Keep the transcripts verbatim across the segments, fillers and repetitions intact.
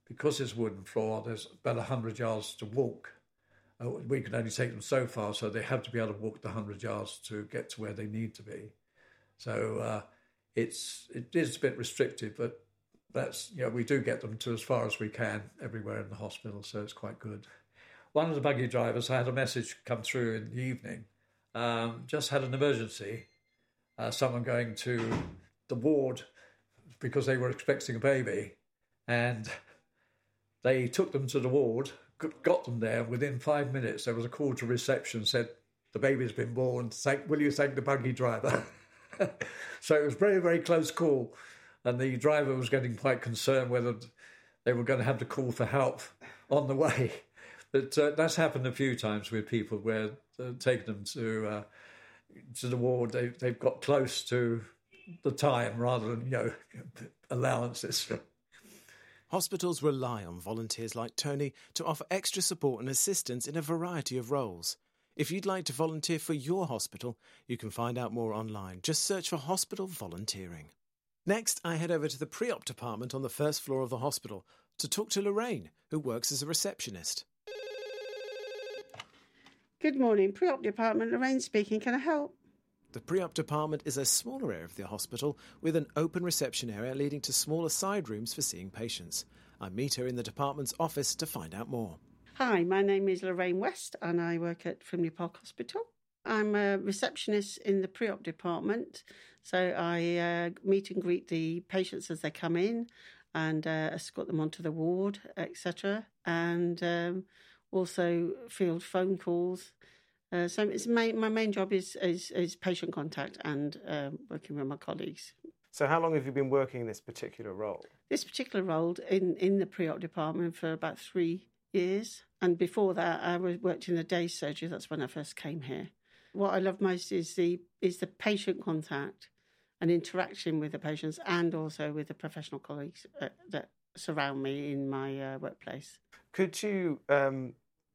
because it's wooden floor, there's about one hundred yards to walk. Uh, we can only take them so far, so they have to be able to walk the one hundred yards to get to where they need to be. So uh, it's it is a bit restrictive, but that's you know we do get them to as far as we can everywhere in the hospital, so it's quite good. One of the buggy drivers, I had a message come through in the evening, um, just had an emergency, uh, someone going to the ward because they were expecting a baby, and they took them to the ward, got them there. Within five minutes, there was a call to reception, said, the baby's been born, thank, will you thank the buggy driver? So it was a very, very close call. And the driver was getting quite concerned whether they were going to have to call for help on the way. But uh, that's happened a few times with people where they've taken them to, uh, to the ward. They, they've got close to the time rather than, you know, allowances. Hospitals rely on volunteers like Tony to offer extra support and assistance in a variety of roles. If you'd like to volunteer for your hospital, you can find out more online. Just search for hospital volunteering. Next, I head over to the pre-op department on the first floor of the hospital to talk to Lorraine, who works as a receptionist. Good morning, pre-op department. Lorraine speaking. Can I help? The pre-op department is a smaller area of the hospital with an open reception area leading to smaller side rooms for seeing patients. I meet her in the department's office to find out more. Hi, my name is Lorraine West and I work at Frimley Park Hospital. I'm a receptionist in the pre-op department, so I uh, meet and greet the patients as they come in and uh, escort them onto the ward, et cetera, and um, also field phone calls. Uh, so it's my, my main job is, is, is patient contact and um, working with my colleagues. So how long have you been working in this particular role? This particular role in, in the pre-op department for about three years. And before that, I worked in the day surgery. That's when I first came here. What I love most is the is the patient contact and interaction with the patients and also with the professional colleagues uh, that surround me in my uh, workplace. Could you um,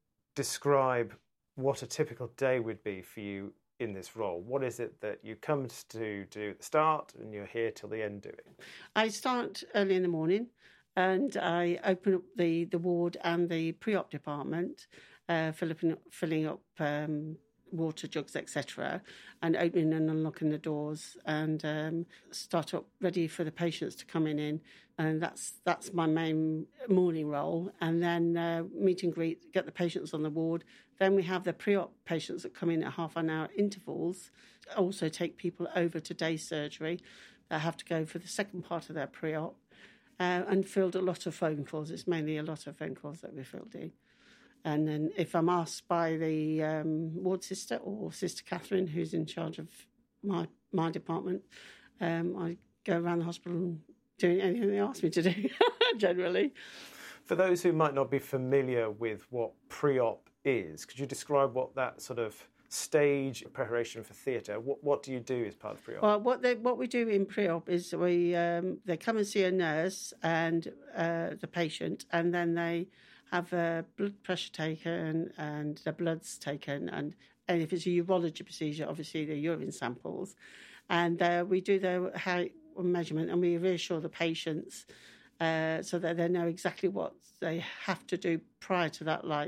describe what a typical day would be for you in this role? What is it that you come to do at the start and you're here till the end doing? I start early in the morning and I open up the, the ward and the pre-op department, uh, filling, filling up um, water jugs, et cetera, and opening and unlocking the doors and um, start up ready for the patients to come in. in. And that's that's my main morning role. And then uh, meet and greet, get the patients on the ward. Then we have the pre-op patients that come in at half an hour intervals. Also take people over to day surgery that have to go for the second part of their pre-op. Uh, and filled a lot of phone calls. It's mainly a lot of phone calls that we filled in. And then if I'm asked by the um, ward sister or Sister Catherine, who's in charge of my my department, um, I go around the hospital doing anything they ask me to do, generally. For those who might not be familiar with what pre-op is, could you describe what that sort of stage preparation for theatre, what what do you do as part of pre-op? Well, what they what we do in pre-op is we um, they come and see a nurse and uh, the patient, and then they have a blood pressure taken and the blood's taken, and, and if it's a urology procedure, obviously the urine samples, and uh, we do the height measurement and we reassure the patients uh, so that they know exactly what they have to do prior to that, like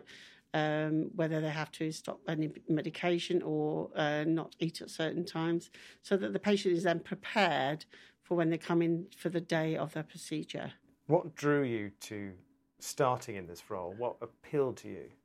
um, whether they have to stop any medication or uh, not eat at certain times, so that the patient is then prepared for when they come in for the day of their procedure. What drew you to starting in this role? What appealed to you?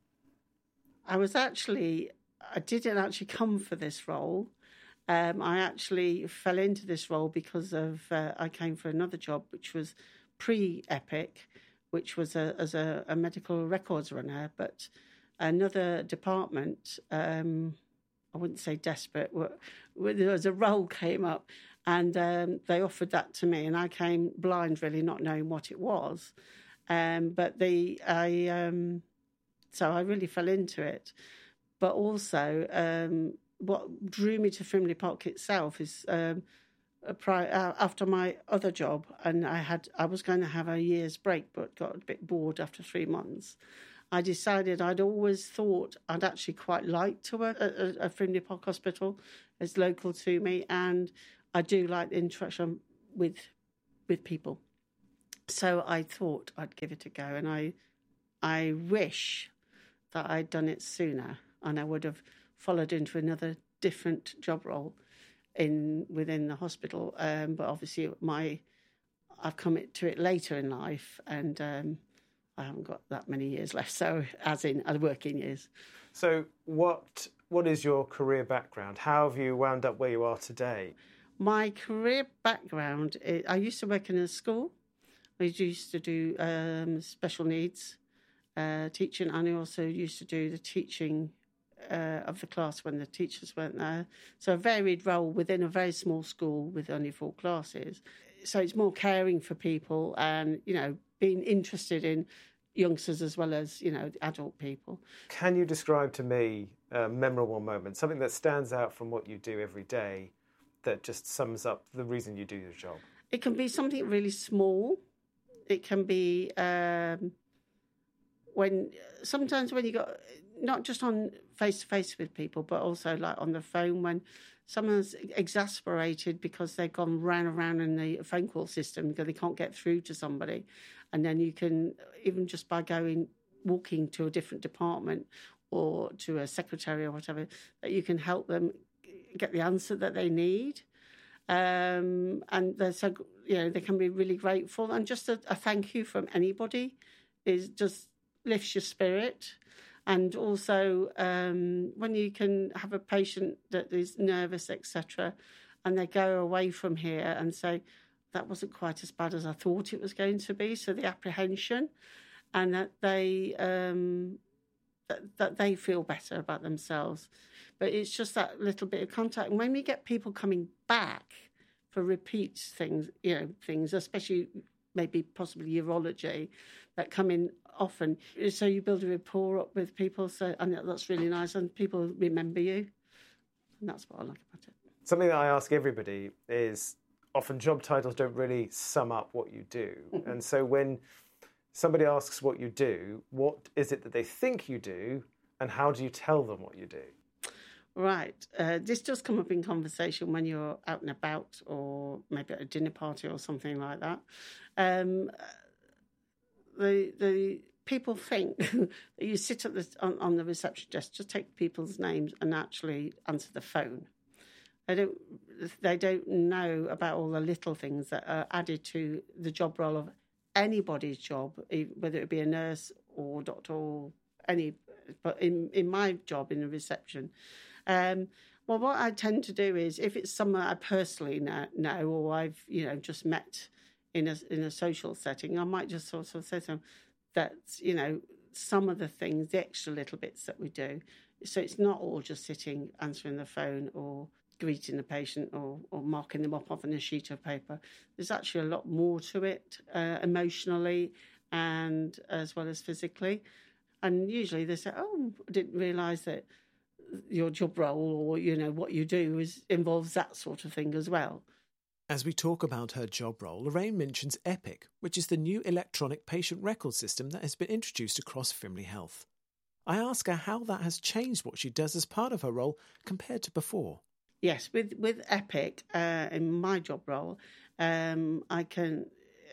I was actually, I didn't actually come for this role. Um, I actually fell into this role because of, uh, I came for another job, which was pre-EPIC, which was a, as a, a medical records runner, but another department, um, I wouldn't say desperate, there was a role came up and um, they offered that to me, and I came blind, really not knowing what it was. Um, but the I um, so I really fell into it. But also, um, what drew me to Frimley Park itself is um, a pri- uh, after my other job, and I had I was going to have a year's break, but got a bit bored after three months. I decided I'd always thought I'd actually quite like to work at a, a Frimley Park Hospital. It's local to me, and I do like the interaction with with people. So I thought I'd give it a go, and I, I wish that I'd done it sooner, and I would have followed into another different job role in within the hospital. Um, but obviously, my I've come to it later in life, and um, I haven't got that many years left. So, as in uh, working years. So, what what is your career background? How have you wound up where you are today? My career background, I used to work in a school. I used to do um, special needs uh, teaching, and I also used to do the teaching uh, of the class when the teachers weren't there. So a varied role within a very small school with only four classes. So it's more caring for people and, you know, being interested in youngsters as well as, you know, adult people. Can you describe to me a memorable moment, something that stands out from what you do every day that just sums up the reason you do your job? It can be something really small. It can be um, when sometimes when you got not just on face to face with people, but also like on the phone when someone's exasperated because they've gone round and round in the phone call system because they can't get through to somebody, and then you can even just by going walking to a different department or to a secretary or whatever, that you can help them get the answer that they need. Um, and they're so, you know, they can be really grateful. And just a, a thank you from anybody is just lifts your spirit. And also um, when you can have a patient that is nervous, et cetera, and they go away from here and say, that wasn't quite as bad as I thought it was going to be. So the apprehension, and that they um, that, that they feel better about themselves. But it's just that little bit of contact. And when we get people coming back for repeat things, you know, things, especially maybe possibly urology, that come in often, so you build a rapport up with people. So, and that's really nice, and people remember you, and that's what I like about it. Something that I ask everybody is often job titles don't really sum up what you do, and so when somebody asks what you do, what is it that they think you do, and how do you tell them what you do? Right. Uh, this does come up in conversation when you're out and about or maybe at a dinner party or something like that. Um, the the people think that you sit at the, on, on the reception desk, just take people's names and actually answer the phone. They don't, they don't know about all the little things that are added to the job role of anybody's job, whether it be a nurse or doctor or any, but in, in my job in the reception, Um, well, what I tend to do is, if it's someone I personally know, know or I've, you know, just met in a in a social setting, I might just sort of say to them that, you know, some of the things, the extra little bits that we do. So it's not all just sitting, answering the phone or greeting the patient or, or marking them up on a sheet of paper. There's actually a lot more to it, uh, emotionally and as well as physically. And usually they say, oh, I didn't realise that your job role or, you know, what you do is involves that sort of thing as well. As we talk about her job role, Lorraine mentions Epic, which is the new electronic patient record system that has been introduced across Frimley Health. I ask her how that has changed what she does as part of her role compared to before. Yes, with, with Epic, uh, in my job role, um, I can...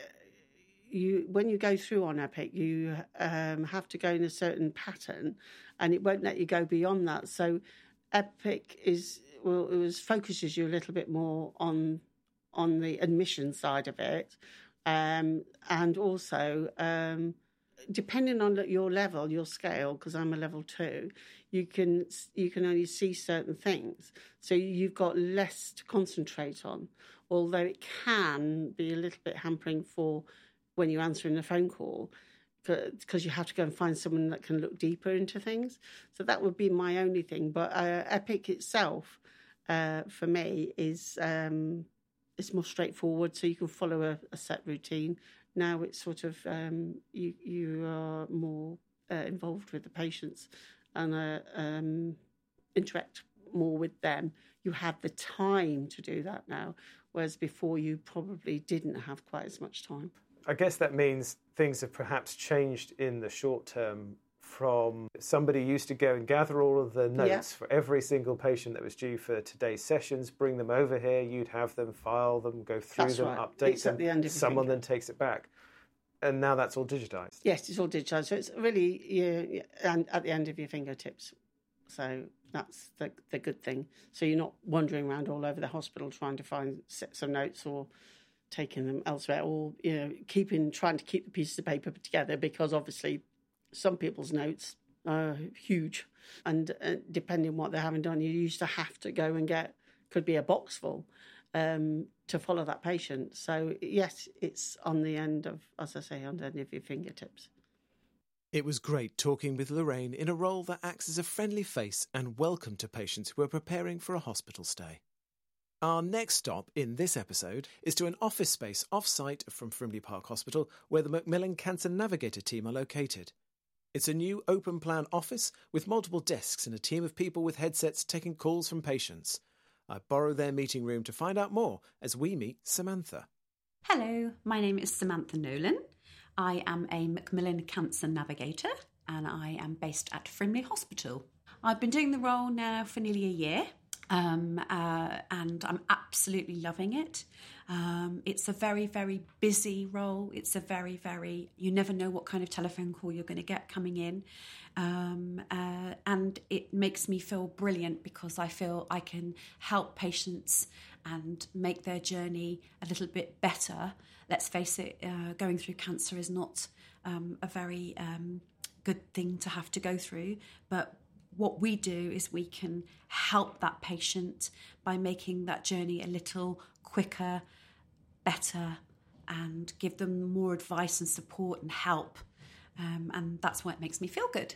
You, when you go through on Epic, you um, have to go in a certain pattern, and it won't let you go beyond that. So, Epic is well, it was focuses you a little bit more on on the admission side of it, um, and also um, depending on your level, your scale. Because I'm a level two, you can you can only see certain things, so you've got less to concentrate on. Although it can be a little bit hampering for when you're answering a phone call, because you have to go and find someone that can look deeper into things. So that would be my only thing. But uh, Epic itself, uh, for me, is um, it's more straightforward. So you can follow a, a set routine. Now it's sort of um, you you are more uh, involved with the patients and uh, um, interact more with them. You have the time to do that now, whereas before you probably didn't have quite as much time. I guess that means things have perhaps changed in the short term from somebody used to go and gather all of the notes yeah. for every single patient that was due for today's sessions, bring them over here, you'd have them, file them, go through That's them, right. update it's them, at the end of someone then takes it back. and now that's all digitised. Yes, it's all digitised. So it's really you, and at the end of your fingertips. So that's the the good thing. So you're not wandering around all over the hospital trying to find sets of notes or taking them elsewhere, or you know, keeping trying to keep the pieces of paper together, because obviously some people's notes are huge, and uh, depending on what they're having done, you used to have to go and get could be a box full um, to follow that patient. So yes, it's on the end of, as I say, on the end of your fingertips. It was great talking with Lorraine in a role that acts as a friendly face and welcome to patients who are preparing for a hospital stay. Our next stop in this episode is to an office space off-site from Frimley Park Hospital, where the Macmillan Cancer Navigator team are located. It's a new open-plan office with multiple desks and a team of people with headsets taking calls from patients. I borrow their meeting room to find out more as we meet Samantha. Hello, my name is Samantha Nolan. I am a Macmillan Cancer Navigator and I am based at Frimley Hospital. I've been doing the role now for nearly a year. Um, uh, and I'm absolutely loving it. Um, it's a very, very busy role. It's a very, very, you never know what kind of telephone call you're going to get coming in. Um, uh, and it makes me feel brilliant because I feel I can help patients and make their journey a little bit better. Let's face it, uh, going through cancer is not um, a very um, good thing to have to go through, but what we do is we can help that patient by making that journey a little quicker, better, and give them more advice and support and help. Um, and that's why it makes me feel good.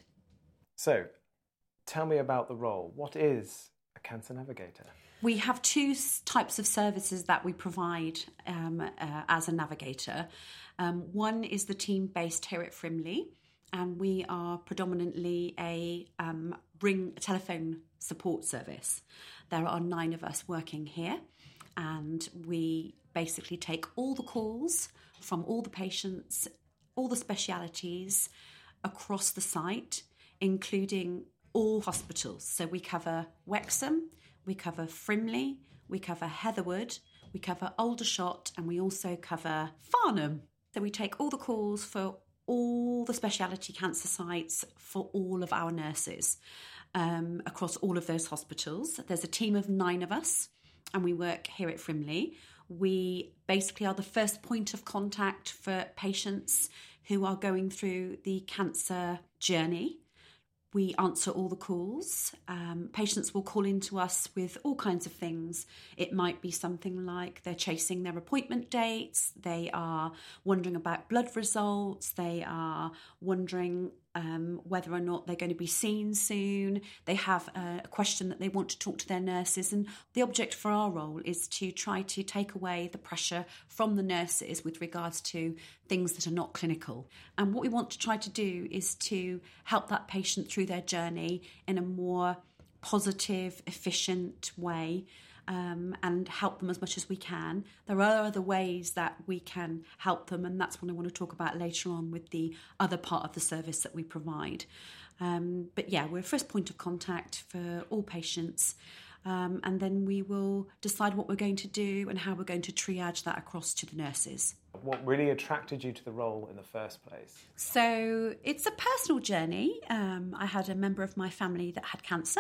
So, tell me about the role. What is a cancer navigator? We have two types of services that we provide um, uh, as a navigator. Um, one is the team based here at Frimley, and we are predominantly a um, ring telephone support service. There are nine of us working here, and we basically take all the calls from all the patients, all the specialities across the site, including all hospitals. So we cover Wexham, we cover Frimley, we cover Heatherwood, we cover Aldershot, and we also cover Farnham. So we take all the calls for all the speciality cancer sites for all of our nurses um, across all of those hospitals. There's a team of nine of us, and we work here at Frimley. We basically are the first point of contact for patients who are going through the cancer journey. We answer all the calls. Um, patients will call in to us with all kinds of things. It might be something like they're chasing their appointment dates, they are wondering about blood results, they are wondering um, whether or not they're going to be seen soon, they have a, a question that they want to talk to their nurses. And the object for our role is to try to take away the pressure from the nurses with regards to things that are not clinical. And what we want to try to do is to help that patient through their journey in a more positive, efficient way, um, and help them as much as we can. There are other ways that we can help them, and that's what I want to talk about later on with the other part of the service that we provide. Um, but yeah, we're a first point of contact for all patients, um, and then we will decide what we're going to do and how we're going to triage that across to the nurses. What really attracted you to the role in the first place? So it's a personal journey. Um, I had a member of my family that had cancer.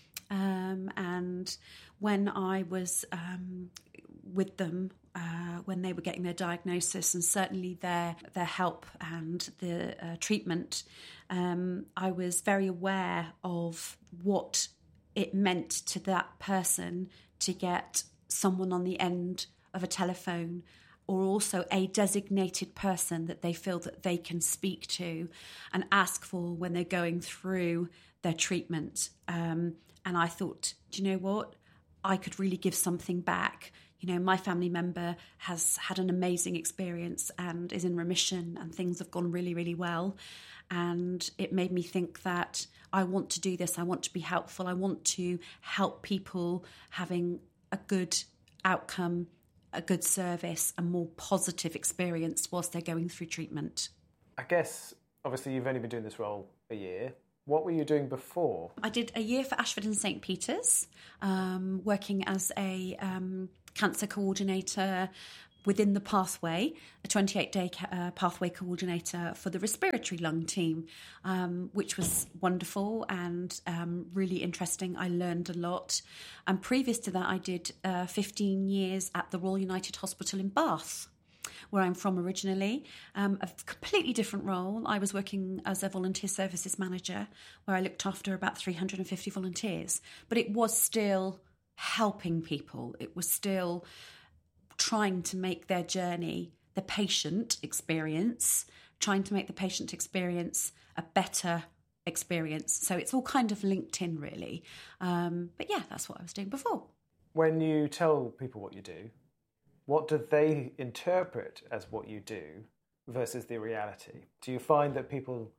Um, and when I was um, with them, uh, when they were getting their diagnosis and certainly their their help and the uh, treatment, um, I was very aware of what it meant to that person to get someone on the end of a telephone, or also a designated person that they feel that they can speak to and ask for when they're going through their treatment. Um, and I thought, do you know what? I could really give something back. You know, my family member has had an amazing experience and is in remission, and things have gone really, really well. And it made me think that I want to do this. I want to be helpful. I want to help people having a good outcome, a good service, a more positive experience whilst they're going through treatment. I guess, obviously, you've only been doing this role a year. What were you doing before? I did a year for Ashford and Saint Peter's, um, working as a um, cancer coordinator, within the pathway, a twenty-eight day uh, pathway coordinator for the respiratory lung team, um, which was wonderful and um, really interesting. I learned a lot. And previous to that, I did uh, fifteen years at the Royal United Hospital in Bath, where I'm from originally, um, a completely different role. I was working as a volunteer services manager, where I looked after about three hundred fifty volunteers. But it was still helping people. It was still trying to make their journey, the patient experience, trying to make the patient experience a better experience. So it's all kind of linked in, really. Um, but yeah, that's what I was doing before. When you tell people what you do, what do they interpret as what you do versus the reality? Do you find that people,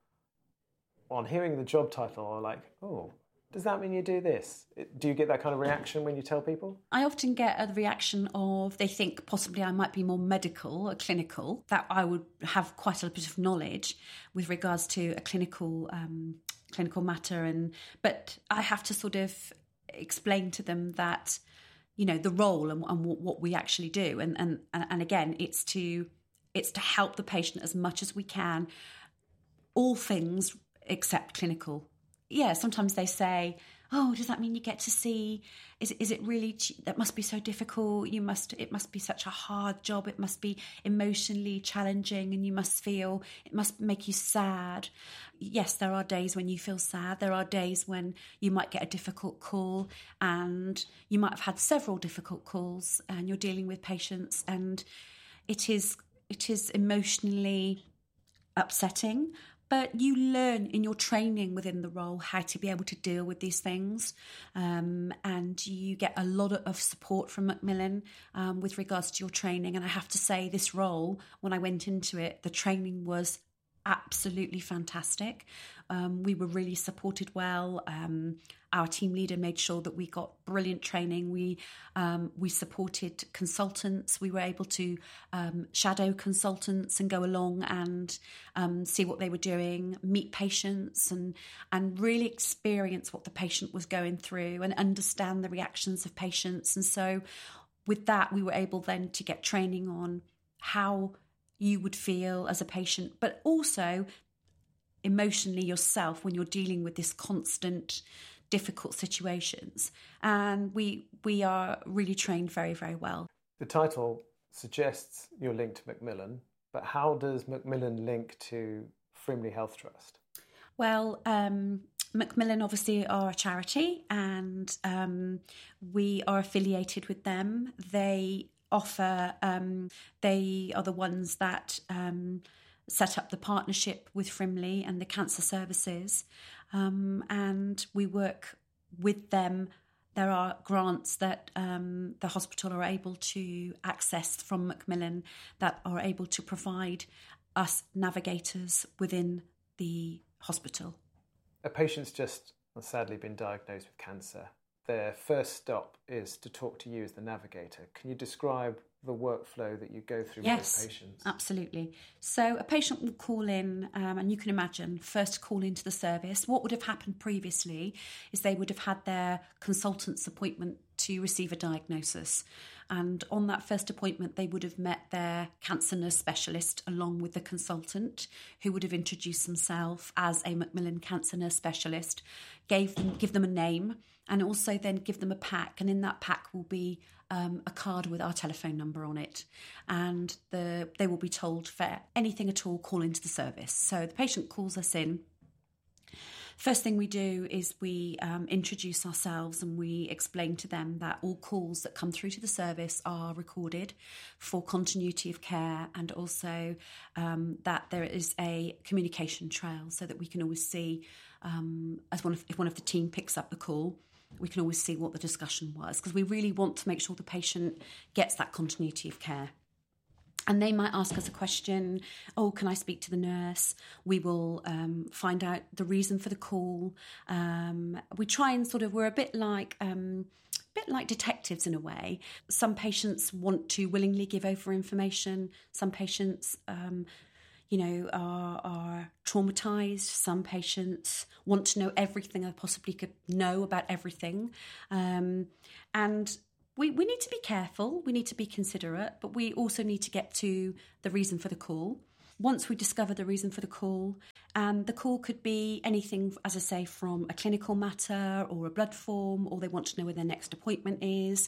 on hearing the job title, are like, oh, does that mean you do this? Do you get that kind of reaction when you tell people? I often get a reaction of they think possibly I might be more medical or clinical, that I would have quite a bit of knowledge with regards to a clinical um, clinical matter. And but I have to sort of explain to them that, you know, the role and, and what we actually do. And, and, and again, it's to it's to help the patient as much as we can, all things except clinical. Yeah, sometimes they say, oh, does that mean you get to see, is, is it really, that must be so difficult, you must, it must be such a hard job, it must be emotionally challenging and you must feel, it must make you sad. Yes, there are days when you feel sad, there are days when you might get a difficult call and you might have had several difficult calls and you're dealing with patients and it is, it is emotionally upsetting. But you learn in your training within the role how to be able to deal with these things. Um, and you get a lot of support from Macmillan um, with regards to your training. And I have to say, this role, when I went into it, the training was absolutely fantastic. Um, we were really supported well. Um, our team leader made sure that we got brilliant training. We um, we supported consultants. We were able to um, shadow consultants and go along and um, see what they were doing, meet patients and and really experience what the patient was going through and understand the reactions of patients. And so with that, we were able then to get training on how you would feel as a patient, but also emotionally yourself when you're dealing with this constant difficult situations. And we we are really trained very, very well. The title suggests you're linked to Macmillan, but how does Macmillan link to Frimley Health Trust? Well, um, Macmillan obviously are a charity and um, we are affiliated with them. They offer, um, they are the ones that um, set up the partnership with Frimley and the cancer services, um, and we work with them. There are grants that um, the hospital are able to access from Macmillan that are able to provide us navigators within the hospital. A patient's just sadly been diagnosed with cancer. Their first stop is to talk to you as the navigator. Can you describe the workflow that you go through yes, with those patients? Absolutely. So a patient will call in, um, and you can imagine, first call into the service. What would have happened previously is they would have had their consultant's appointment to receive a diagnosis. And on that first appointment, they would have met their cancer nurse specialist along with the consultant, who would have introduced himself as a Macmillan cancer nurse specialist, gave them, give them a name, and also then give them a pack. And in that pack will be um, a card with our telephone number on it. And the, they will be told for anything at all, call into the service. So the patient calls us in. First thing we do is we um, introduce ourselves and we explain to them that all calls that come through to the service are recorded for continuity of care, and also um, that there is a communication trail so that we can always see, um, as one of, if one of the team picks up the call, we can always see what the discussion was, because we really want to make sure the patient gets that continuity of care. And they might ask us a question, oh, can I speak to the nurse? We will um, find out the reason for the call. Um, we try and sort of, we're a bit like... Um, a bit like detectives in a way. Some patients want to willingly give over information. Some patients, um, you know, are, are traumatised. Some patients want to know everything they possibly could know about everything. Um, and we, we need to be careful, we need to be considerate, but we also need to get to the reason for the call. Once we discover the reason for the call, and the call could be anything, as I say, from a clinical matter or a blood form, or they want to know where their next appointment is,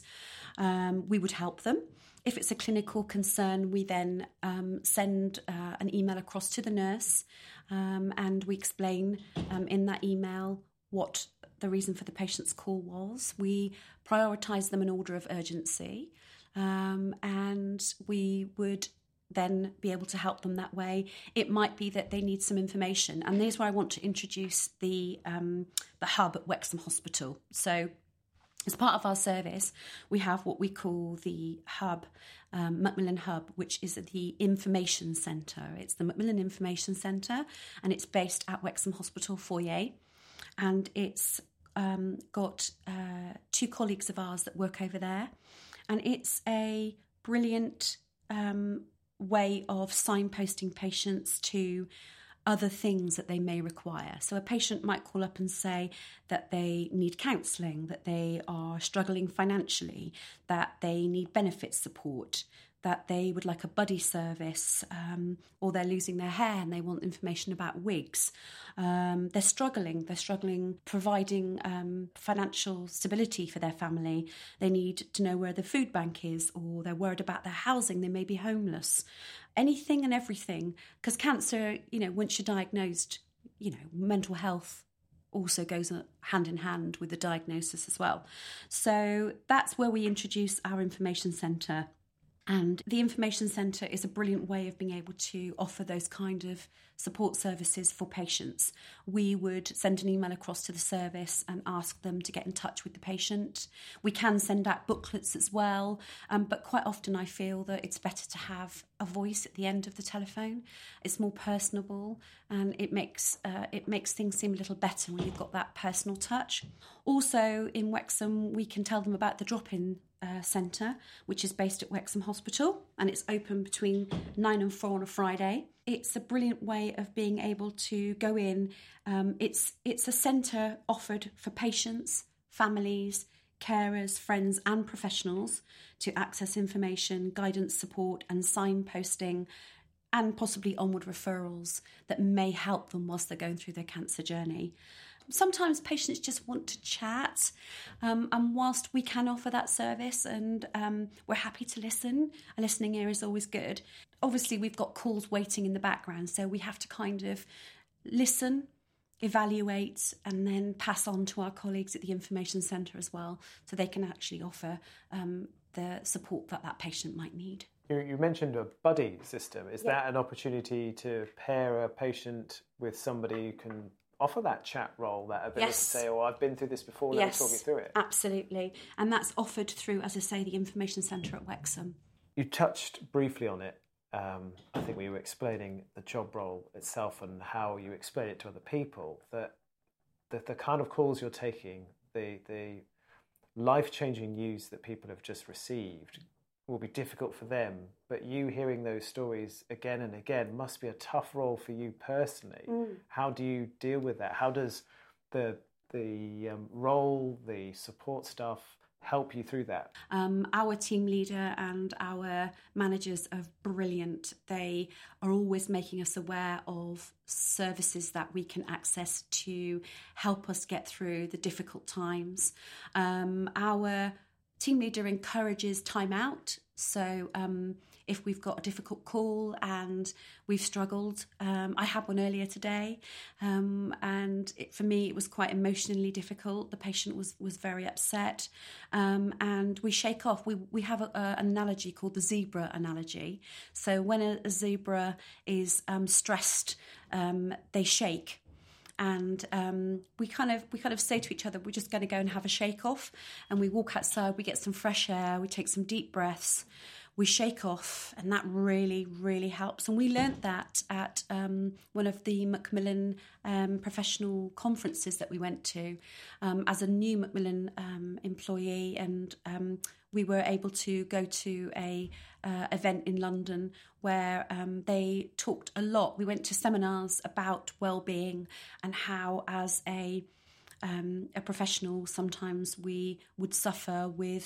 um, we would help them. If it's a clinical concern, we then um, send uh, an email across to the nurse, um, and we explain um, in that email what the reason for the patient's call was. We prioritise them in order of urgency, um, and we would then be able to help them that way. It might be that they need some information, and there's where I want to introduce the um, the hub at Wexham Hospital. So as part of our service, we have what we call the hub, um, Macmillan Hub, which is the information centre. It's the Macmillan Information Centre, and it's based at Wexham Hospital foyer, and it's um, got uh, two colleagues of ours that work over there, and it's a brilliant um, way of signposting patients to other things that they may require. So a patient might call up and say that they need counselling, that they are struggling financially, that they need benefit support, that they would like a buddy service, um, or they're losing their hair and they want information about wigs. Um, they're struggling. They're struggling providing um, financial stability for their family. They need to know where the food bank is, or they're worried about their housing. They may be homeless. Anything and everything. Because cancer, you know, once you're diagnosed, you know, mental health also goes hand in hand with the diagnosis as well. So that's where we introduce our information centre. And the Information Centre is a brilliant way of being able to offer those kind of support services for patients. We would send an email across to the service and ask them to get in touch with the patient. We can send out booklets as well, um, but quite often I feel that it's better to have a voice at the end of the telephone. It's more personable, and it makes uh, it makes things seem a little better when you've got that personal touch. Also in Wexham, we can tell them about the drop-in Uh, centre, which is based at Wexham Hospital, and it's open between nine and four on a Friday. It's a brilliant way of being able to go in. Um, it's it's a centre offered for patients, families, carers, friends and professionals to access information, guidance, support and signposting, and possibly onward referrals that may help them whilst they're going through their cancer journey. Sometimes patients just want to chat, um, and whilst we can offer that service and um, we're happy to listen, a listening ear is always good. Obviously, we've got calls waiting in the background, so we have to kind of listen, evaluate, and then pass on to our colleagues at the Information Centre as well, so they can actually offer um, the support that that patient might need. You, you mentioned a buddy system. Is Yeah. that an opportunity to pair a patient with somebody who can offer that chat role, that ability Yes. to say, oh, I've been through this before, let Yes, me talk you through it? Absolutely. And that's offered through, as I say, the Information Centre at Wexham. You touched briefly on it. Um, I think we were explaining the job role itself and how you explain it to other people, that the, the kind of calls you're taking, the, the life-changing news that people have just received will be difficult for them, but you hearing those stories again and again must be a tough role for you personally. Mm. How do you deal with that? How does the the um, role, the support staff help you through that? Um, our team leader and our managers are brilliant. They are always making us aware of services that we can access to help us get through the difficult times. Um, our team leader encourages time out. So um, if we've got a difficult call and we've struggled, um, I had one earlier today, um, and it, for me it was quite emotionally difficult. The patient was was very upset, um, and we shake off. We we have a, a, an analogy called the zebra analogy. So when a, a zebra is um, stressed, um, they shake. And um, we kind of we kind of say to each other, we're just going to go and have a shake off, and we walk outside, we get some fresh air, we take some deep breaths, we shake off, and that really really helps. And we learnt that at um, one of the Macmillan um, professional conferences that we went to um, as a new Macmillan um, employee, and um, we were able to go to a uh, event in London where um, they talked a lot. We went to seminars about well-being and how, as a um, a professional, sometimes we would suffer with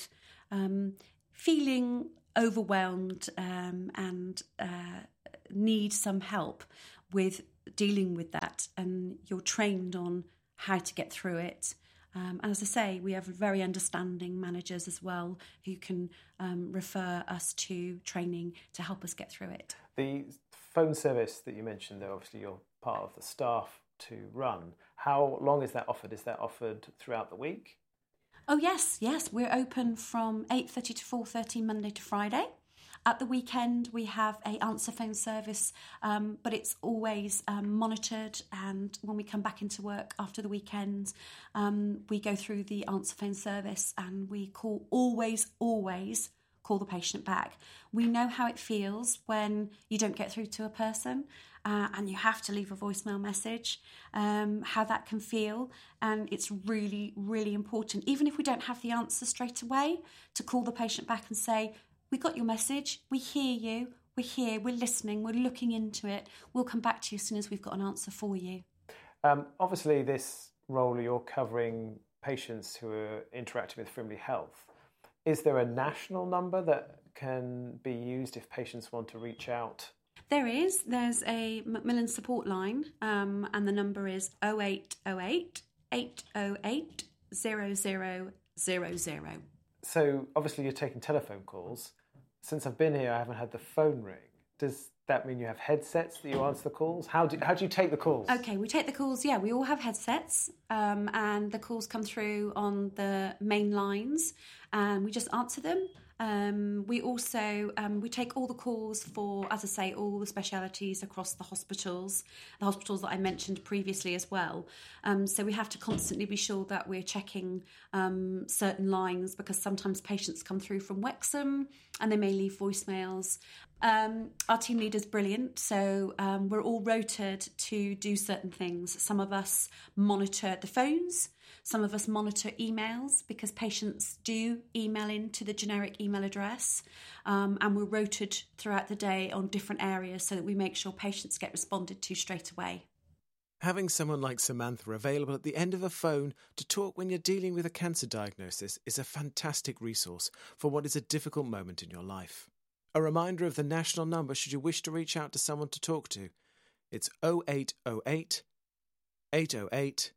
um, feeling overwhelmed um, and uh, need some help with dealing with that, and you're trained on how to get through it. Um, and as I say, we have very understanding managers as well who can um, refer us to training to help us get through it. The phone service that you mentioned, though, obviously you're part of the staff to run. How long is that offered? Is that offered throughout the week? Oh, yes, yes. We're open from eight thirty to four thirty Monday to Friday. At the weekend, we have a answer phone service, um, but it's always um, monitored. And when we come back into work after the weekend, um, we go through the answer phone service and we call always, always call the patient back. We know how it feels when you don't get through to a person uh, and you have to leave a voicemail message, um, how that can feel. And it's really, really important, even if we don't have the answer straight away, to call the patient back and say, we got your message, we hear you, we're here, we're listening, we're looking into it. We'll come back to you as soon as we've got an answer for you. Um, obviously, this role, you're covering patients who are interacting with Frimley Health. Is there a national number that can be used if patients want to reach out? There is. There's a Macmillan support line, um, and the number is oh eight oh eight, eight oh eight, zero zero zero zero. So, obviously, you're taking telephone calls. Since I've been here, I haven't had the phone ring. Does that mean you have headsets that you answer the calls? How do, how do you take the calls? Okay, we take the calls, yeah, we all have headsets, um, and the calls come through on the main lines, and we just answer them. Um, we also, um, we take all the calls for, as I say, all the specialities across the hospitals, the hospitals that I mentioned previously as well. Um, so we have to constantly be sure that we're checking um, certain lines, because sometimes patients come through from Wexham and they may leave voicemails. Um, our team leader's brilliant, so um, we're all rotated to do certain things. Some of us monitor the phones, some of us monitor emails, because patients do email into the generic email address, um, and we're rotated throughout the day on different areas so that we make sure patients get responded to straight away. Having someone like Samantha available at the end of a phone to talk when you're dealing with a cancer diagnosis is a fantastic resource for what is a difficult moment in your life. A reminder of the national number should you wish to reach out to someone to talk to. It's oh eight oh eight, eight oh eight,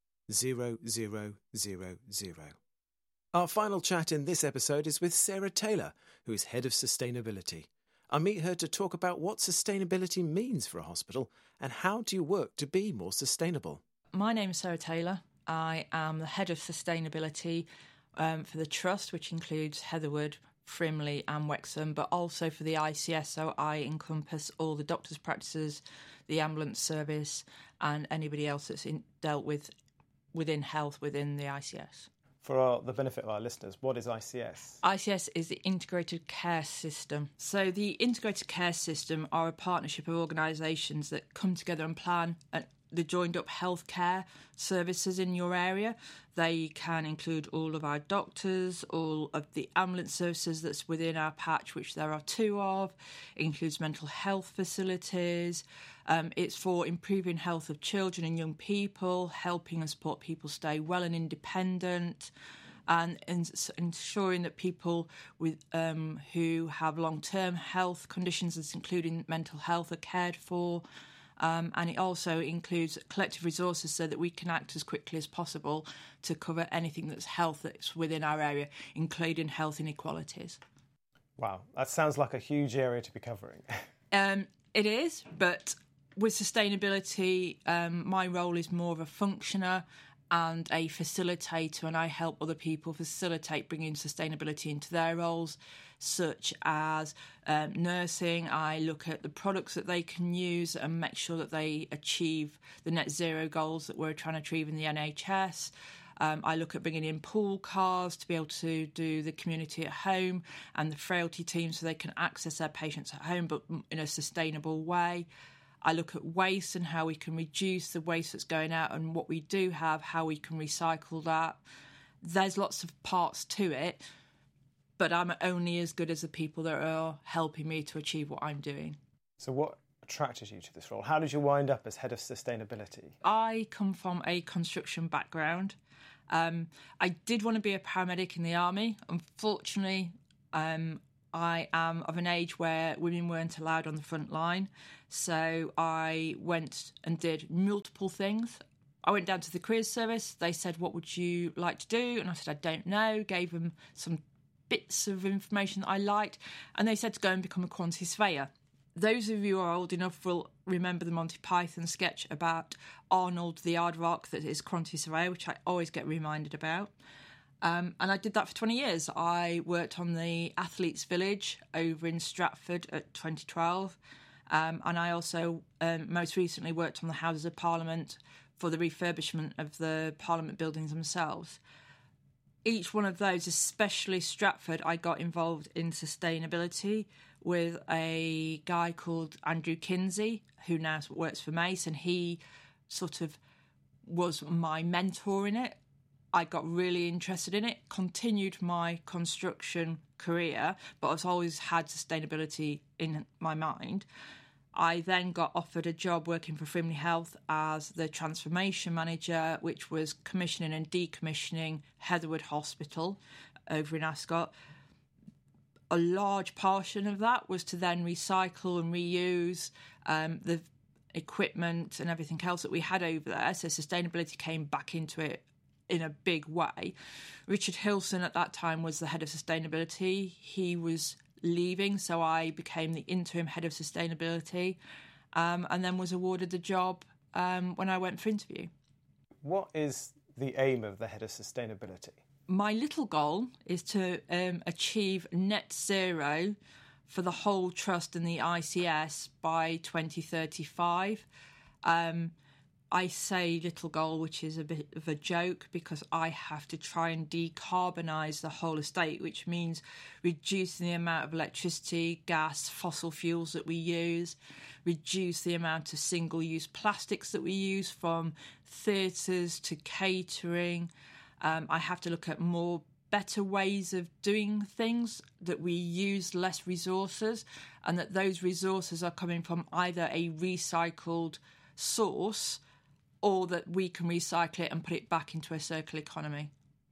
zero zero zero zero. Our final chat in this episode is with Sarah Taylor, who is Head of Sustainability. I meet her to talk about what sustainability means for a hospital and how do you work to be more sustainable. My name is Sarah Taylor. I am the Head of Sustainability um, for the Trust, which includes Heatherwood, Frimley and Wexham, but also for the I C S, so I encompass all the doctors' practices, the ambulance service and anybody else that's in, dealt with within health within the I C S. For our, the benefit of our listeners, what is I C S? I C S is the Integrated Care System. So the Integrated Care System are a partnership of organisations that come together and plan an the joined up healthcare services in your area. They can include all of our doctors, all of the ambulance services that's within our patch, which there are two of. It includes mental health facilities. Um, it's for improving health of children and young people, helping and support people stay well and independent, and ensuring that people with um, who have long-term health conditions, including mental health, are cared for. Um, and it also includes collective resources so that we can act as quickly as possible to cover anything that's health that's within our area, including health inequalities. Wow, that sounds like a huge area to be covering. um, it is, but with sustainability, um, my role is more of a functioner and a facilitator, and I help other people facilitate bringing sustainability into their roles, such as um, nursing. I look at the products that they can use and make sure that they achieve the net zero goals that we're trying to achieve in the N H S. Um, I look at bringing in pool cars to be able to do the community at home and the frailty team so they can access their patients at home, but in a sustainable way. I look at waste and how we can reduce the waste that's going out, and what we do have, how we can recycle that. There's lots of parts to it, but I'm only as good as the people that are helping me to achieve what I'm doing. So what attracted you to this role? How did you wind up as head of sustainability? I come from a construction background. Um, I did want to be a paramedic in the army. Unfortunately, um, I am of an age where women weren't allowed on the front line. So I went and did multiple things. I went down to the careers service. They said, what would you like to do? And I said, I don't know. Gave them some bits of information that I liked. And they said to go and become a quantity surveyor. Those of you who are old enough will remember the Monty Python sketch about Arnold the Aardvark that is quantity surveyor, which I always get reminded about. Um, and I did that for twenty years. I worked on the Athletes Village over in Stratford at twenty twelve. Um, and I also um, most recently worked on the Houses of Parliament for the refurbishment of the Parliament buildings themselves. Each one of those, especially Stratford, I got involved in sustainability with a guy called Andrew Kinsey, who now works for Mace, and he sort of was my mentor in it. I got really interested in it, continued my construction career, but I've always had sustainability in my mind. I then got offered a job working for Frimley Health as the transformation manager, which was commissioning and decommissioning Heatherwood Hospital over in Ascot. A large portion of that was to then recycle and reuse um, the equipment and everything else that we had over there. So sustainability came back into it in a big way. Richard Hilson at that time was the head of sustainability. He was leaving, so I became the interim head of sustainability, um, and then was awarded the job um, when I went for interview. What is the aim of the head of sustainability? My little goal is to um, achieve net zero for the whole trust and the I C S by twenty thirty-five. Um, I say little goal, which is a bit of a joke, because I have to try and decarbonise the whole estate, which means reducing the amount of electricity, gas, fossil fuels that we use, reduce the amount of single-use plastics that we use from theatres to catering. Um, I have to look at more better ways of doing things, that we use less resources, and that those resources are coming from either a recycled source or that we can recycle it and put it back into a circular economy.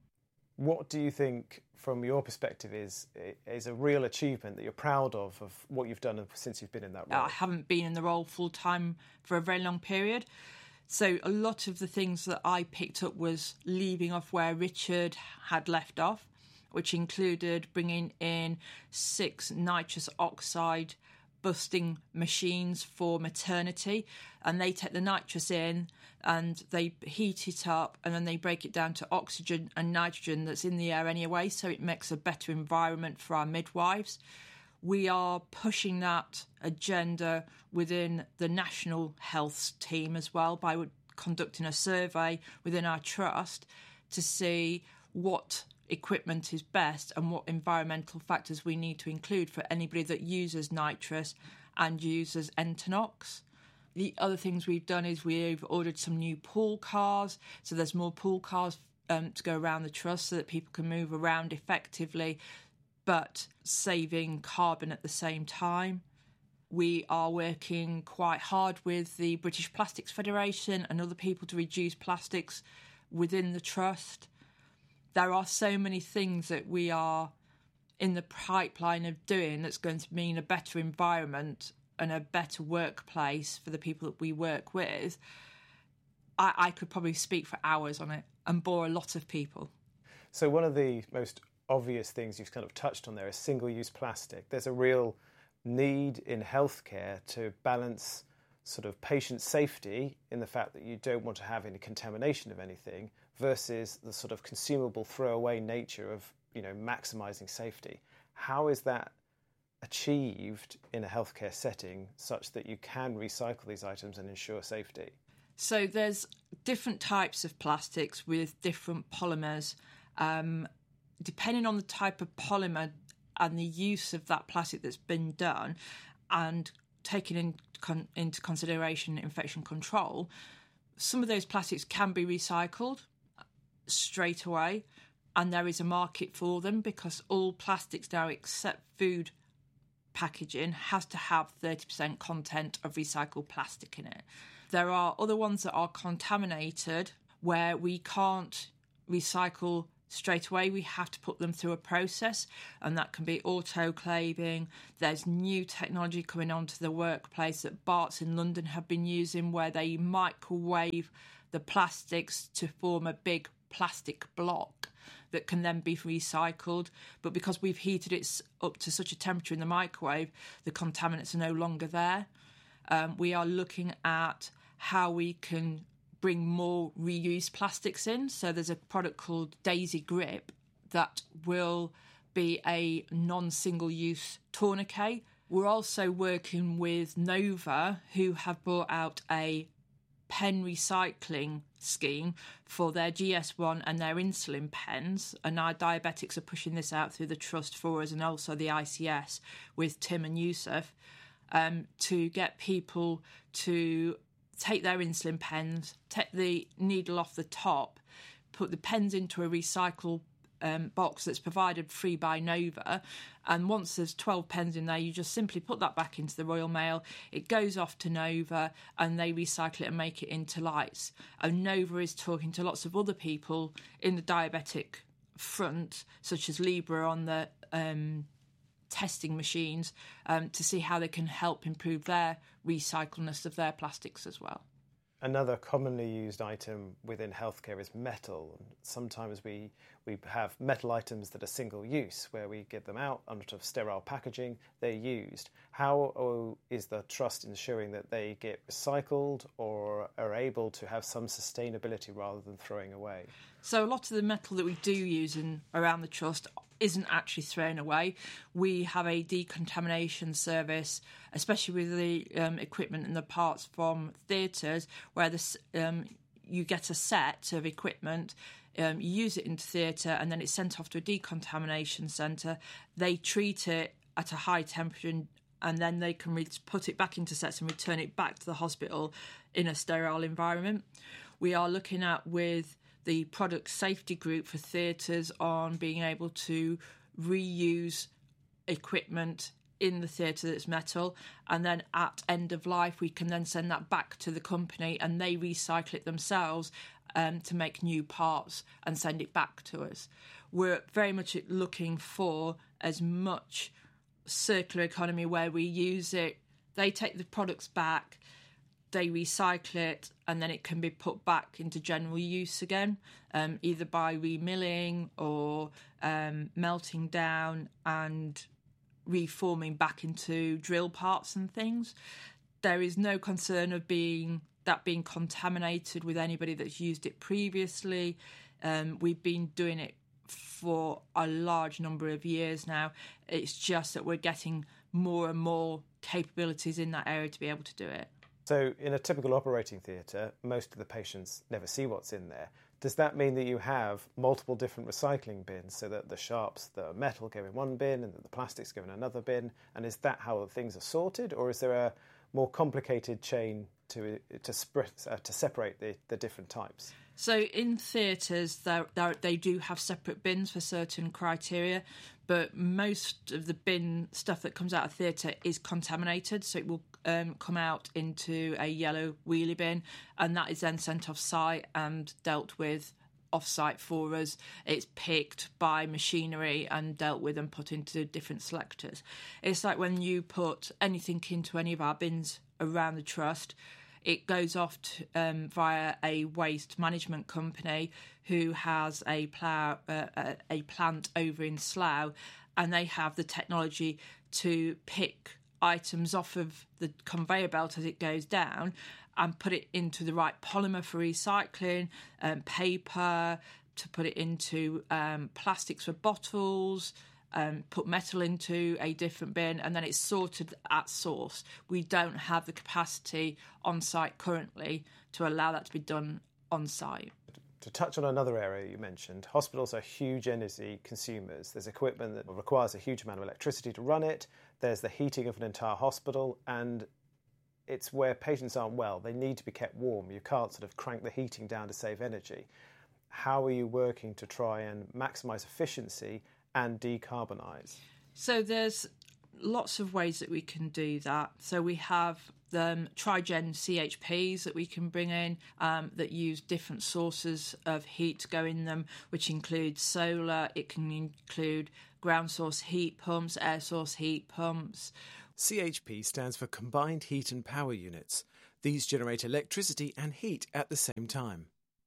What do you think, from your perspective, is is a real achievement that you're proud of, of what you've done since you've been in that role? I haven't been in the role full-time for a very long period. So a lot of the things that I picked up was leaving off where Richard had left off, which included bringing in six nitrous oxide busting machines for maternity, and they take the nitrous in and they heat it up and then they break it down to oxygen and nitrogen that's in the air anyway, so it makes a better environment for our midwives. We are pushing that agenda within the National Health team as well by conducting a survey within our trust to see what equipment is best and what environmental factors we need to include for anybody that uses nitrous and uses Entonox. The other things we've done is we've ordered some new pool cars, so there's more pool cars um, to go around the trust so that people can move around effectively but saving carbon at the same time. We are working quite hard with the British Plastics Federation and other people to reduce plastics within the trust. There are so many things that we are in the pipeline of doing that's going to mean a better environment and a better workplace for the people that we work with. I, I could probably speak for hours on it and bore a lot of people. So one of the most obvious things you've kind of touched on there is single-use plastic. There's a real need in healthcare to balance sort of patient safety in the fact that you don't want to have any contamination of anything versus the sort of consumable throwaway nature of, you know, maximising safety. How is that achieved in a healthcare setting such that you can recycle these items and ensure safety? So there's different types of plastics with different polymers. Um, depending on the type of polymer and the use of that plastic that's been done and taking in, con, into consideration infection control, some of those plastics can be recycled straight away, and there is a market for them because all plastics now except food packaging has to have thirty percent content of recycled plastic in it. There are other ones that are contaminated where we can't recycle straight away. We have to put them through a process, and that can be autoclaving. There's new technology coming onto the workplace that Barts in London have been using, where they microwave the plastics to form a big plastic block that can then be recycled. But because we've heated it up to such a temperature in the microwave, the contaminants are no longer there. Um, we are looking at how we can bring more reused plastics in. So there's a product called Daisy Grip that will be a non-single-use tourniquet. We're also working with Nova, who have brought out a pen recycling scheme for their G S one and their insulin pens, and our diabetics are pushing this out through the Trust for us, and also the I C S with Tim and Yusuf, um, to get people to take their insulin pens, take the needle off the top, put the pens into a recycle um, box that's provided free by Nova, and once there's twelve pens in there, you just simply put that back into the Royal Mail. It goes off to Nova, and they recycle it and make it into lights. And Nova is talking to lots of other people in the diabetic front, such as Libra on the um, testing machines, um, to see how they can help improve their recycleness of their plastics as well. Another commonly used item within healthcare is metal. Sometimes we, we have metal items that are single use, where we get them out out of sterile packaging, they're used. How oh, is the Trust ensuring that they get recycled or are able to have some sustainability rather than throwing away? So a lot of the metal that we do use in around the Trust isn't actually thrown away. We have a decontamination service, especially with the um, equipment and the parts from theatres, where this, um, you get a set of equipment, um, you use it into theatre, and then it's sent off to a decontamination centre. They treat it at a high temperature, and, and then they can re- put it back into sets and return it back to the hospital in a sterile environment. We are looking at with the product safety group for theatres on being able to reuse equipment in the theatre that's metal, and then at end of life we can then send that back to the company and they recycle it themselves um, to make new parts and send it back to us. We're very much looking for as much circular economy where we use it, they take the products back, they recycle it, and then it can be put back into general use again, um, either by remilling or um, melting down and reforming back into drill parts and things. There is no concern of being that being contaminated with anybody that's used it previously. Um, we've been doing it for a large number of years now. It's just that we're getting more and more capabilities in that area to be able to do it. So in a typical operating theatre, most of the patients never see what's in there. Does that mean that you have multiple different recycling bins, so that the sharps, the metal go in one bin and that the plastics go in another bin? And is that how things are sorted, or is there a more complicated chain to to, spread, uh, to separate the, the different types? So in theatres, they do have separate bins for certain criteria, but most of the bin stuff that comes out of theatre is contaminated, so it will um, come out into a yellow wheelie bin, and that is then sent off-site and dealt with off-site for us. It's picked by machinery and dealt with and put into different selectors. It's like when you put anything into any of our bins around the Trust, it goes off to, um, via a waste management company who has a, plow, uh, a, a plant over in Slough, and they have the technology to pick items off of the conveyor belt as it goes down and put it into the right polymer for recycling, um, paper, to put it into um, plastics for bottles, Um, put metal into a different bin, and then it's sorted at source. We don't have the capacity on site currently to allow that to be done on site. To touch on another area you mentioned, hospitals are huge energy consumers. There's equipment that requires a huge amount of electricity to run it. There's the heating of an entire hospital, and it's where patients aren't well. They need to be kept warm. You can't sort of crank the heating down to save energy. How are you working to try and maximise efficiency and decarbonise? So there's lots of ways that we can do that. So we have the um, Trigen C H Ps that we can bring in um, that use different sources of heat to go in them, which include solar, it can include ground source heat pumps, air source heat pumps. C H P stands for Combined Heat and Power Units. These generate electricity and heat at the same time.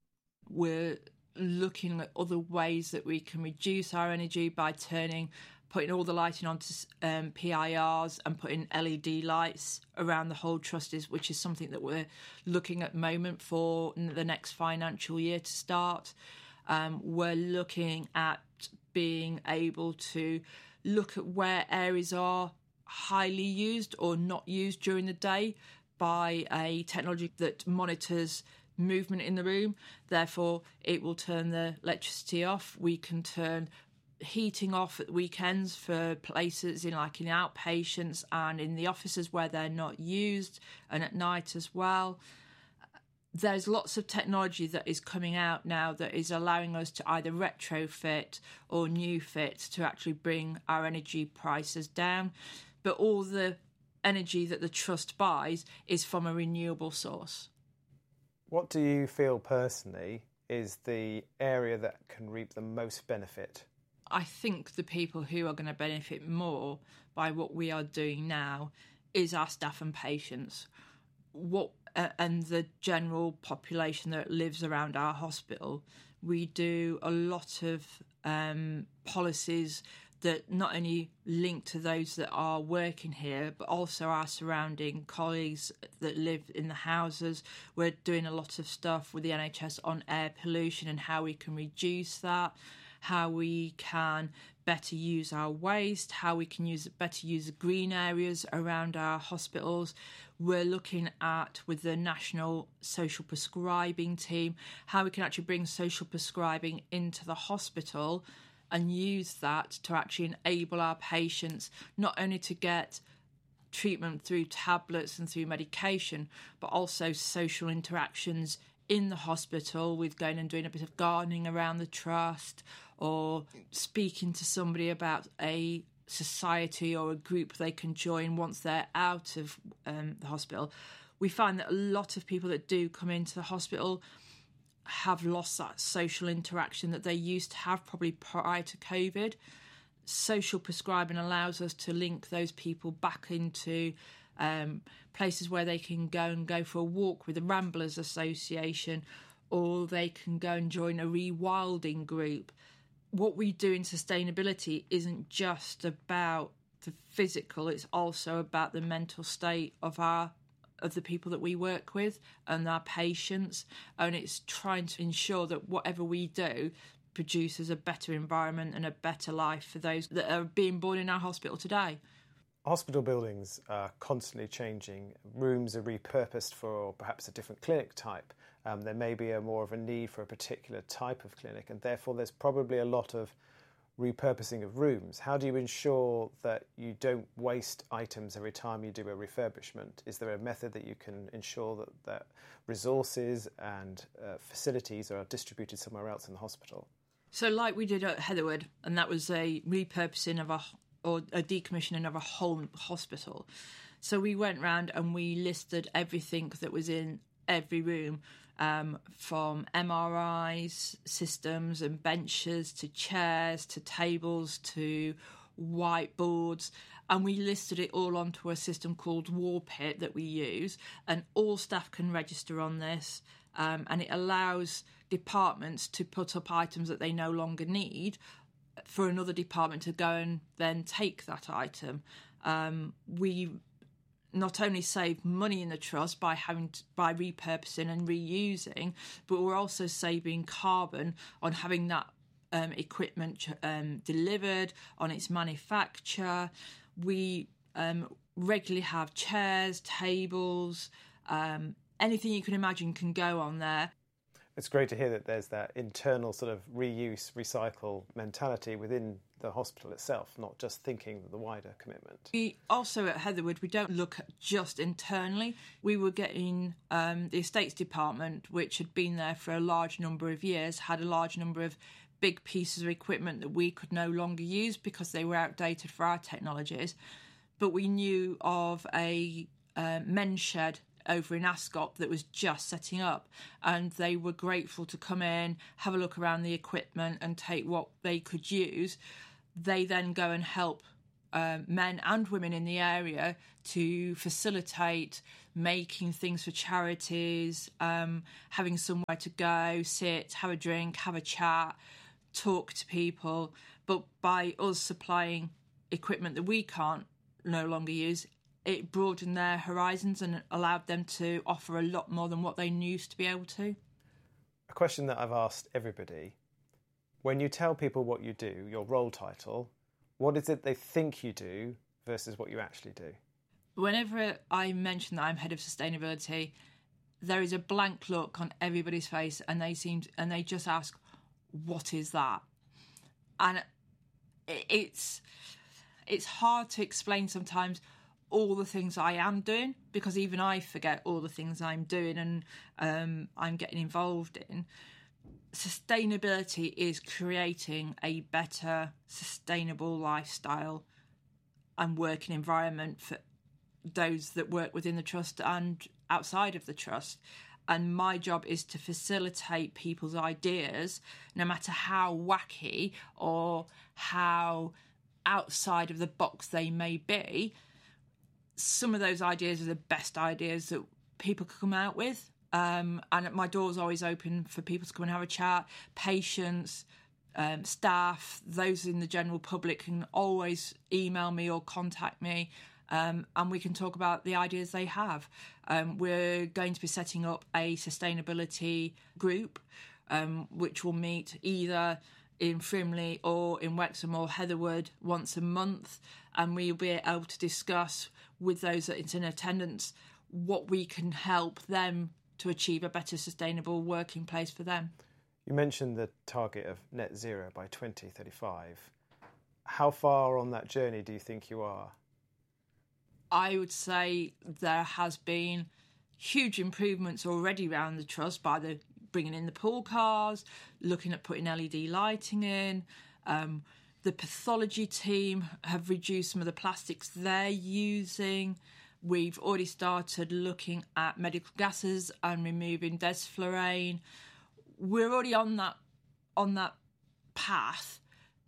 We're looking at other ways that we can reduce our energy by turning, putting all the lighting onto um, P I Rs and putting L E D lights around the whole trusts, which is something that we're looking at the moment for the next financial year to start. Um, we're looking at being able to look at where areas are highly used or not used during the day by a technology that monitors movement in the room. Therefore, it will turn the electricity off. We can turn heating off at weekends for places in like in outpatients and in the offices where they're not used, and at night as well. There's lots of technology that is coming out now that is allowing us to either retrofit or new fit to actually bring our energy prices down. But all the energy that the trust buys is from a renewable source. What do you feel personally is the area that can reap the most benefit? I think the people who are going to benefit more by what we are doing now is our staff and patients. What uh, and the general population that lives around our hospital. We do a lot of um, policies that not only link to those that are working here, but also our surrounding colleagues that live in the houses. We're doing a lot of stuff with the N H S on air pollution and how we can reduce that, how we can better use our waste, how we can use better use the green areas around our hospitals. We're looking at, with the National Social Prescribing Team, how we can actually bring social prescribing into the hospital and use that to actually enable our patients not only to get treatment through tablets and through medication, but also social interactions in the hospital, with going and doing a bit of gardening around the trust or speaking to somebody about a society or a group they can join once they're out of um, the hospital. We find that a lot of people that do come into the hospital have lost that social interaction that they used to have probably prior to COVID. Social prescribing allows us to link those people back into um, places where they can go and go for a walk with the Ramblers Association, or they can go and join a rewilding group. What we do in sustainability isn't just about the physical, it's also about the mental state of our of the people that we work with and our patients, and it's trying to ensure that whatever we do produces a better environment and a better life for those that are being born in our hospital today. Hospital buildings are constantly changing. Rooms are repurposed for perhaps a different clinic type. Um, there may be a more of a need for a particular type of clinic, and therefore there's probably a lot of repurposing of rooms. How do you ensure that you don't waste items every time you do a refurbishment? Is there a method that you can ensure that, that resources and uh, facilities are distributed somewhere else in the hospital? So like we did at Heatherwood, and that was a repurposing of a or a decommissioning of a whole hospital. So we went round and we listed everything that was in every room, um, from M R Is, systems and benches, to chairs, to tables, to whiteboards, and we listed it all onto a system called Warpit that we use, and all staff can register on this, um, and it allows departments to put up items that they no longer need for another department to go and then take that item. Um, we not only save money in the trust by having to, by repurposing and reusing, but we're also saving carbon on having that um, equipment um, delivered, on its manufacture. We um, regularly have chairs, tables, um, anything you can imagine can go on there. It's great to hear that there's that internal sort of reuse, recycle mentality within the hospital itself, not just thinking of the wider commitment. We also at Heatherwood, we don't look at just internally. We were getting um, the estates department, which had been there for a large number of years, had a large number of big pieces of equipment that we could no longer use because they were outdated for our technologies. but we knew of a uh, men's shed over in Ascot that was just setting up, and they were grateful to come in, have a look around the equipment and take what they could use. They then go and help uh, men and women in the area to facilitate making things for charities, um, having somewhere to go, sit, have a drink, have a chat, talk to people. But by us supplying equipment that we can't no longer use, it broadened their horizons and allowed them to offer a lot more than what they used to be able to. A question that I've asked everybody: when you tell people what you do, your role title, what is it they think you do versus what you actually do? Whenever I mention that I'm head of sustainability, there is a blank look on everybody's face, and they seem to, and they just ask, "What is that?" And it's it's hard to explain sometimes all the things I am doing, because even I forget all the things I'm doing and um, I'm getting involved in. Sustainability is creating a better, sustainable lifestyle and working environment for those that work within the trust and outside of the trust. And my job is to facilitate people's ideas, no matter how wacky or how outside of the box they may be. Some of those ideas are the best ideas that people could come out with. Um, and my door's always open for people to come and have a chat. Patients, um, staff, those in the general public can always email me or contact me, um, and we can talk about the ideas they have. Um, we're going to be setting up a sustainability group, um, which will meet either in Frimley or in Wexham or Heatherwood once a month, and we'll be able to discuss with those that it's in attendance what we can help them to achieve a better sustainable working place for them. You mentioned the target of net zero by twenty thirty-five. How far on that journey do you think you are? I would say there has been huge improvements already around the trust by the bringing in the pool cars, looking at putting L E D lighting in. Um, the pathology team have reduced some of the plastics they're using. We've already started looking at medical gases and removing desflurane. We're already on that on that path,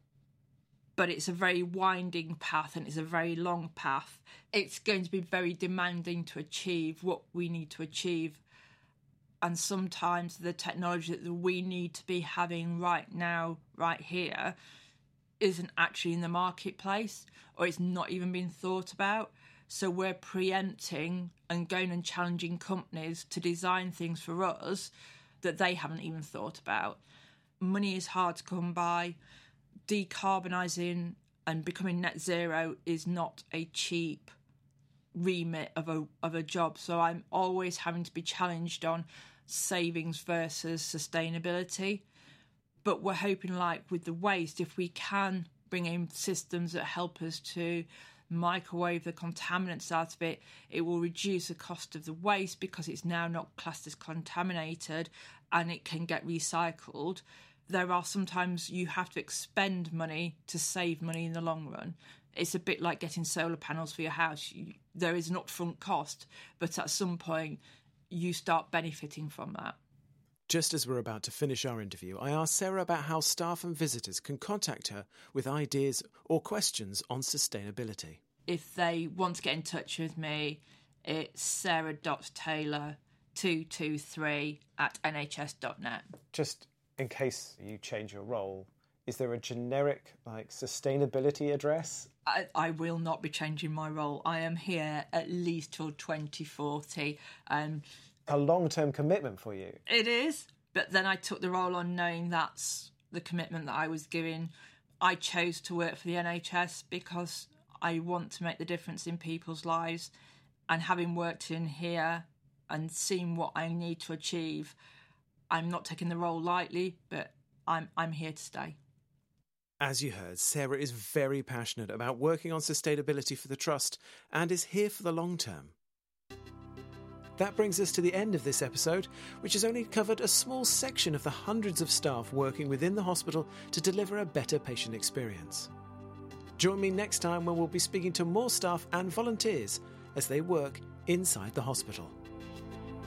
but it's a very winding path and it's a very long path. It's going to be very demanding to achieve what we need to achieve. And sometimes the technology that we need to be having right now, right here, isn't actually in the marketplace, or it's not even being thought about. So we're preempting and going and challenging companies to design things for us that they haven't even thought about. Money is hard to come by. Decarbonising and becoming net zero is not a cheap remit of a of a job. So I'm always having to be challenged on savings versus sustainability. But we're hoping, like with the waste, if we can bring in systems that help us to microwave the contaminants out of it, it will reduce the cost of the waste because it's now not classed as contaminated and it can get recycled. There are sometimes you have to expend money to save money in the long run. It's a bit like getting solar panels for your house. You, there is an upfront cost, but at some point you start benefiting from that. Just as we're about to finish our interview, I asked Sarah about how staff and visitors can contact her with ideas or questions on sustainability. If they want to get in touch with me, it's sarah dot taylor two two three at n h s dot net. Just in case you change your role, is there a generic like sustainability address? I, I will not be changing my role. I am here at least till twenty forty. Um, a long-term commitment for you. It is, but then I took the role on knowing that's the commitment that I was giving. I chose to work for the N H S because I want to make the difference in people's lives, and having worked in here and seen what I need to achieve, I'm not taking the role lightly, but I'm I'm here to stay. As you heard, Sarah is very passionate about working on sustainability for the Trust and is here for the long term. That brings us to the end of this episode, which has only covered a small section of the hundreds of staff working within the hospital to deliver a better patient experience. Join me next time when we'll be speaking to more staff and volunteers as they work inside the hospital.